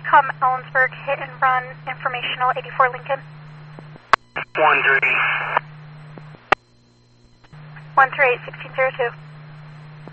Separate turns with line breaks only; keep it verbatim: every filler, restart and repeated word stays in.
TRANSCOM Ellensburg, hit and run, informational eighty-four Lincoln.
one three.
one three eight, sixteen zero two.